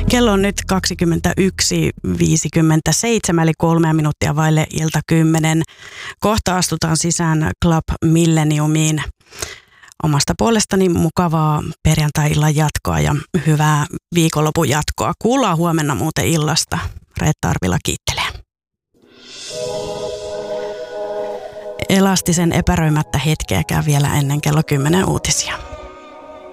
Kello on nyt 21.57 eli 3 minuuttia vaille ilta 10. Kohta astutaan sisään Club Millenniumiin. Omasta puolestani mukavaa perjantai-illan jatkoa ja hyvää viikonlopun jatkoa. Kuullaan huomenna muuten illasta. Reetta Arvila kiittelee. Elastisen epäröimättä hetkeäkään vielä ennen kello 10 uutisia.